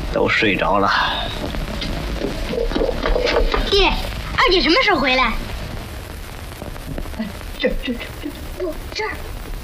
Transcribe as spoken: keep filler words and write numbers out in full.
都睡着了。 爹，二姐什么时候回来？ 这这这这， 不，这儿。